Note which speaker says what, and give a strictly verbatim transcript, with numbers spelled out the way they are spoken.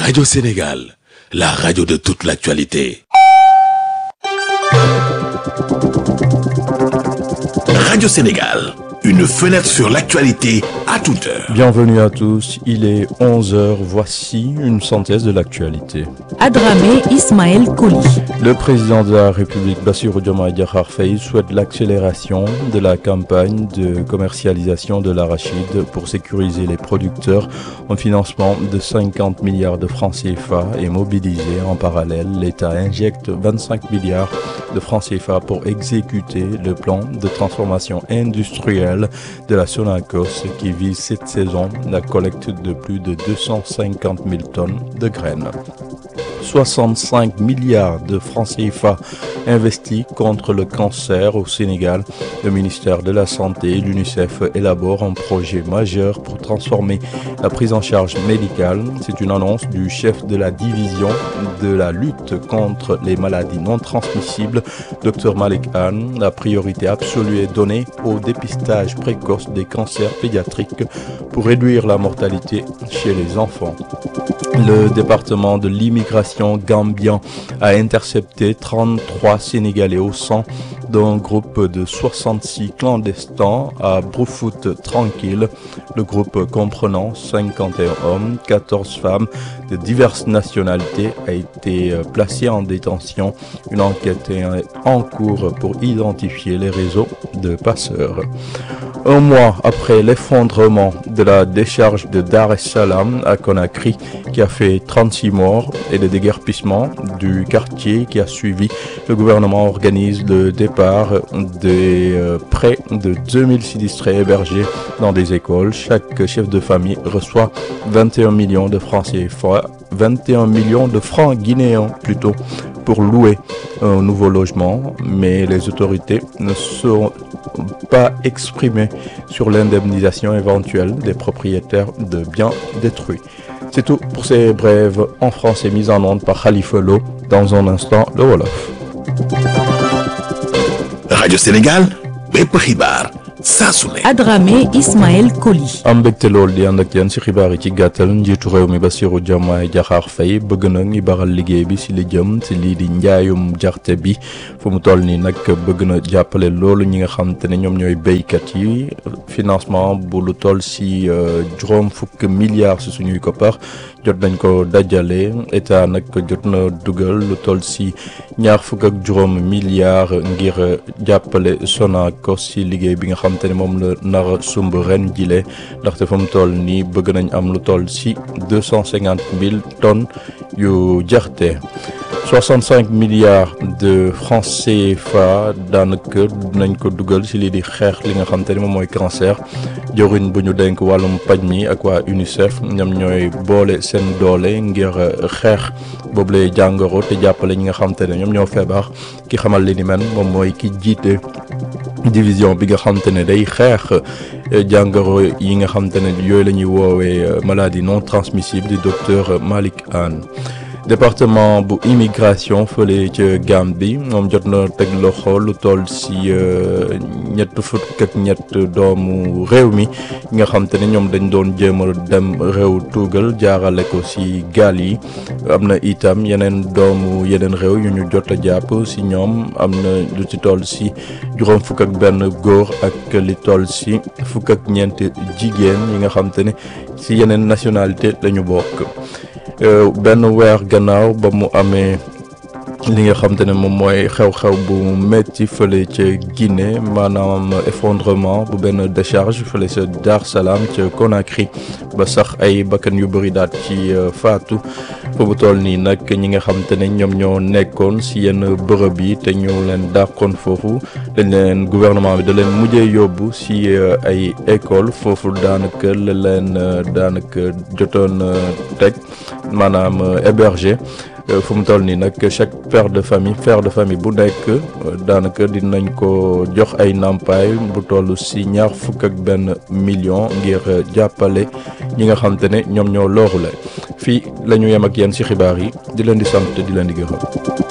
Speaker 1: Radio Sénégal, la radio de toute l'actualité. Radio Sénégal, une fenêtre sur l'actualité à toute heure.
Speaker 2: Bienvenue à tous, il est onze heures, voici une synthèse de l'actualité.
Speaker 3: Adramé Ismaël Koli.
Speaker 2: Le président de la République, Bassirou Diomaye Diakhar Faye, souhaite l'accélération de la campagne de commercialisation de l'arachide pour sécuriser les producteurs. Un financement de cinquante milliards de francs C F A est mobilisé. En parallèle, l'État injecte vingt-cinq milliards de francs C F A pour exécuter le plan de transformation industrielle de la Sonacos qui vise cette saison la collecte de plus de deux cent cinquante mille tonnes de graines. soixante-cinq milliards de francs C F A investis contre le cancer au Sénégal. Le ministère de la Santé et l'UNICEF élaborent un projet majeur pour transformer la prise en charge médicale. C'est une annonce du chef de la division de la lutte contre les maladies non transmissibles, Dr Malik Han. La priorité absolue est donnée au dépistage précoce des cancers pédiatriques pour réduire la mortalité chez les enfants. Le département de l'immigration gambien a intercepté trente-trois Sénégalais au sang d'un groupe de soixante-six clandestins à Brufut Tranquille. Le groupe comprenant cinquante et un hommes, quatorze femmes de diverses nationalités a été placé en détention. Une enquête est en cours pour identifier les réseaux de passeurs. Un mois après l'effondrement de la décharge de Dar es Salaam à Conakry qui a fait trente-six morts et le déguerpissement du quartier qui a suivi, le gouvernement organise le départ des euh, près de deux mille sinistrés hébergés dans des écoles. Chaque chef de famille reçoit vingt et un millions de francs C F A, vingt et un millions de francs guinéens plutôt, pour louer un nouveau logement, mais les autorités ne sont pas exprimées sur l'indemnisation éventuelle des propriétaires de biens détruits. C'est tout pour ces brèves en français mises en onde par Khalifa Lo. Dans un instant, le Wolof.
Speaker 1: Radio Sénégal, bépp xibaar saa su ne.
Speaker 3: Adramé Ismaël Koli.
Speaker 2: am mbégte lool di ànd ak yéen ci xibaar yi ci gàttal. Njiitu réew mi Bassirou Diomaye Diakhar Faye bëgg na ñi baral liggéey bi ci li jëm ci lii di njaayum jarte bi fu mu toll nii nag bëgg na jàppale loolu ñi nga xam te ne ñoom ñooy béykat yi. Financement bu lu toll ci juróom fukk milliards ci suñuy koppar jot nañ ko dajale. État nag jot na dugal lu toll ci ñaar fukk ak juróom milliards ngir jàppale Sonacos ci liggéey bi nga xam te ne moom la nar a sumb ren jile ndaxte fa mu toll nii bëgg nañ am lu toll ci deux cent cinquante mille tonnes yu jarte. soixante-cinq milliards de francs C F A daanaka nañ ko dugal ci lii di xeex li nga xam te ne moom mooy cancer. jëriñ bu ñu denk wàllum paj mi ak waa UNICEF ñoom ñooy boole seen doole ngir xeex boobule jàngoro te jàppale ñi nga xam te ne ñoom ñoo feebar. ki xamal li ni men moom mooy ki jiite division bi nga xam te ne day xeex jàngoro yi nga xam te ne yooyu la ñuy woowee maladie non transmissible di docteur Malik Han. département bu immigration fële ca Gambie moom jot na teg loxo lu toll ci ñett fukk ak ñett doomu réew mi nga xam te ne ñoom dañ doon jéem a dem réew tuugal jaarale ko ci gaal yi. am na itam yeneen doomu yeneen réew yu ñu jot a jàpp ci ñoom am na lu ci toll ci juróom fukk ak benn góor ak li toll ci fukk ak ñeent jigéen yi nga xam te ne ci yeneen nationalité lañu bokk. benn weer gannaaw ba mu amee li nga xam te ne moom mooy xew-xew bu metti fële ca Guinée maanaam effondrement bu benn décharge fële ca Dar Salaam ca Conakry ba sax ay bakkan yu bëri daat ci faatu. fa mu toll nii nag ñi nga xam te ne ñoom ñoo nekkoon ci yenn bërëb yi te ñu leen dàqoon foofu dañ leen gouvernement bi da leen mujjee yóbbu ci ay école foofu daanaka la leen daanaka jotoon teg maanaam héberger. fu mu toll nii nag chaque père de famille père de famille bu nekk daanaka dinañ ko jox ay nampaay bu toll ci ñaar fukk ak benn million ngir jàppale ñi nga xam te ne ñoom ñoo loorule. fii la ñu yem ak yéen ci xibaar yi di leen di sant di leen di gërëm.